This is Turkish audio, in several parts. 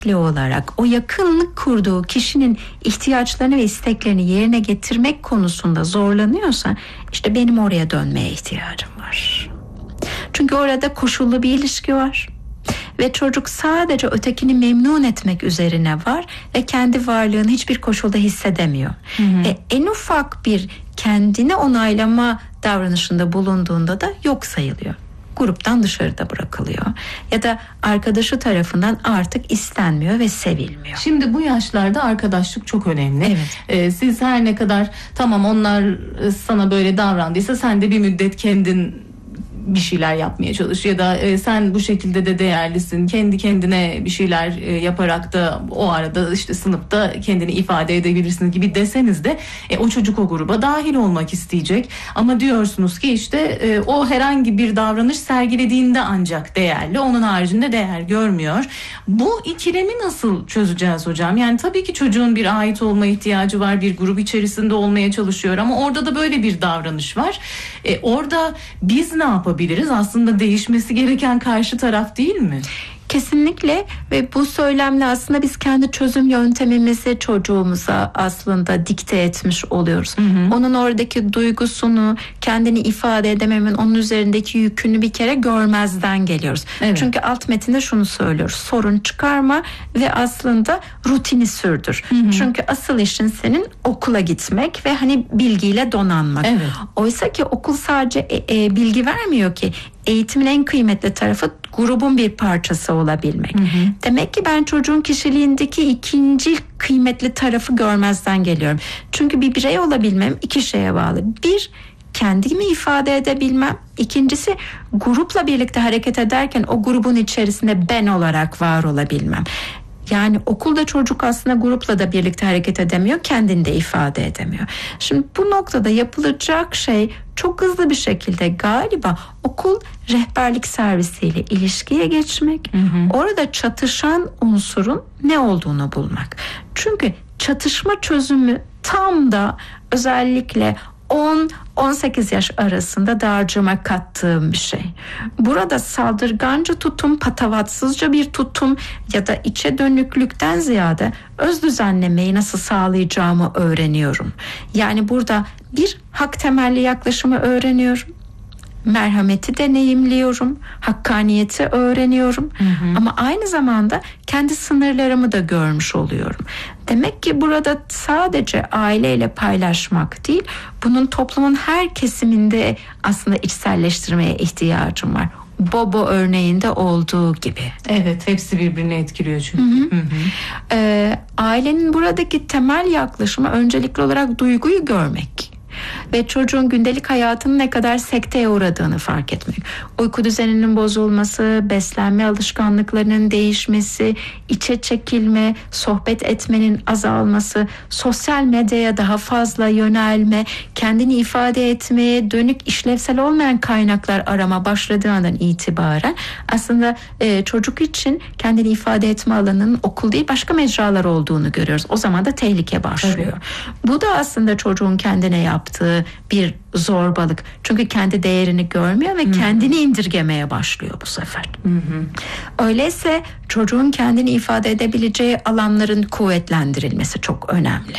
olarak o yakınlık kurduğu kişinin ihtiyaçlarını ve isteklerini yerine getirmek konusunda zorlanıyorsa, işte benim oraya dönmeye ihtiyacım var. Çünkü orada koşullu bir ilişki var ve çocuk sadece ötekini memnun etmek üzerine var ve kendi varlığını hiçbir koşulda hissedemiyor. En ufak bir kendini onaylama davranışında bulunduğunda da yok sayılıyor. Gruptan dışarıda bırakılıyor ya da arkadaşı tarafından artık istenmiyor ve sevilmiyor. Şimdi bu yaşlarda arkadaşlık çok önemli. Evet. Siz her ne kadar tamam onlar sana böyle davrandıysa sen de bir müddet kendin bir şeyler yapmaya çalış ya da sen bu şekilde de değerlisin, kendi kendine bir şeyler yaparak da o arada işte sınıfta kendini ifade edebilirsin gibi deseniz de o çocuk o gruba dahil olmak isteyecek. Ama diyorsunuz ki işte o herhangi bir davranış sergilediğinde ancak değerli, onun haricinde değer görmüyor. Bu ikilemi nasıl çözeceğiz hocam? Yani tabii ki çocuğun bir ait olma ihtiyacı var, bir grup içerisinde olmaya çalışıyor ama orada da böyle bir davranış var. Orada biz ne yapabiliriz? Aslında değişmesi gereken karşı taraf değil mi? Kesinlikle, ve bu söylemle aslında biz kendi çözüm yöntemimizi çocuğumuza aslında dikte etmiş oluyoruz. Onun oradaki duygusunu, kendini ifade edememin, onun üzerindeki yükünü bir kere görmezden geliyoruz. Evet. Çünkü alt metinde şunu söylüyoruz: sorun çıkarma ve aslında rutini sürdür. Çünkü asıl işin senin okula gitmek ve hani bilgiyle donanmak. Evet. Oysa ki okul sadece bilgi vermiyor ki. Eğitimin en kıymetli tarafı grubun bir parçası olabilmek. Demek ki ben çocuğun kişiliğindeki ikinci kıymetli tarafı görmezden geliyorum. Çünkü bir birey olabilmem iki şeye bağlı. Bir, kendimi ifade edebilmem. İkincisi, grupla birlikte hareket ederken o grubun içerisinde ben olarak var olabilmem. Yani okulda çocuk aslında grupla da birlikte hareket edemiyor, kendini de ifade edemiyor. Şimdi bu noktada yapılacak şey çok hızlı bir şekilde galiba okul rehberlik servisiyle ilişkiye geçmek. Orada çatışan unsurun ne olduğunu bulmak. Çünkü çatışma çözümü tam da özellikle 10-18 yaş arasında dağarcığıma kattığım bir şey. Burada saldırganca tutum, patavatsızca bir tutum ya da içe dönüklükten ziyade öz düzenlemeyi nasıl sağlayacağımı öğreniyorum. Yani burada bir hak temelli yaklaşımı öğreniyorum. Merhameti deneyimliyorum, hakkaniyeti öğreniyorum ama aynı zamanda kendi sınırlarımı da görmüş oluyorum. Demek ki burada sadece aileyle paylaşmak değil, bunun toplumun her kesiminde aslında içselleştirmeye ihtiyacım var. Bobo örneğinde olduğu gibi. Evet, hepsi birbirini etkiliyor çünkü. Ailenin buradaki temel yaklaşımı öncelikli olarak duyguyu görmek ve çocuğun gündelik hayatının ne kadar sekteye uğradığını fark etmek. Uyku düzeninin bozulması, beslenme alışkanlıklarının değişmesi, içe çekilme, sohbet etmenin azalması, sosyal medyaya daha fazla yönelme, kendini ifade etmeye dönük işlevsel olmayan kaynaklar arama başladığı andan itibaren aslında çocuk için kendini ifade etme alanının okul değil başka mecralar olduğunu görüyoruz. O zaman da tehlike başlıyor. Evet. Bu da aslında çocuğun kendine yaptığı bir zorbalık. Çünkü kendi değerini görmüyor ve kendini indirgemeye başlıyor bu sefer. Öyleyse çocuğun kendini ifade edebileceği alanların kuvvetlendirilmesi çok önemli.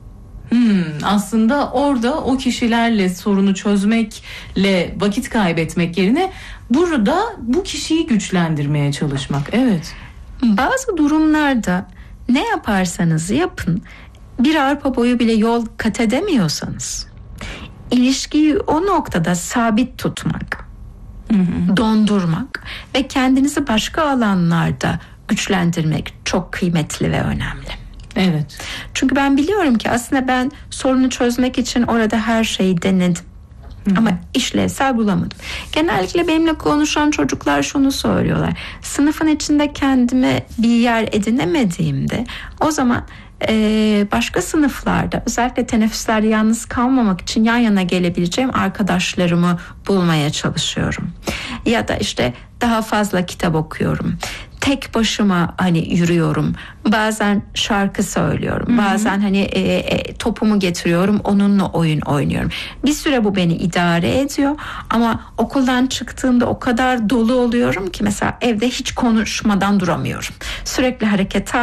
Aslında orada o kişilerle sorunu çözmekle vakit kaybetmek yerine burada bu kişiyi güçlendirmeye çalışmak. Evet. Bazı durumlarda ne yaparsanız yapın, bir arpa boyu bile yol kat edemiyorsanız ilişkiyi o noktada sabit tutmak, dondurmak ve kendinizi başka alanlarda güçlendirmek çok kıymetli ve önemli. Evet. Çünkü ben biliyorum ki aslında ben sorunu çözmek için orada her şeyi denedim. Ama işlevsel bulamadım. Genellikle benimle konuşan çocuklar şunu söylüyorlar: sınıfın içinde kendime bir yer edinemediğimde o zaman başka sınıflarda özellikle teneffüslerde yalnız kalmamak için yan yana gelebileceğim arkadaşlarımı bulmaya çalışıyorum. Ya da işte daha fazla kitap okuyorum. tek başıma hani yürüyorum. Bazen şarkı söylüyorum. Bazen hani topumu getiriyorum, onunla oyun oynuyorum. Bir süre bu beni idare ediyor ama okuldan çıktığımda o kadar dolu oluyorum ki mesela evde hiç konuşmadan duramıyorum. Sürekli hareket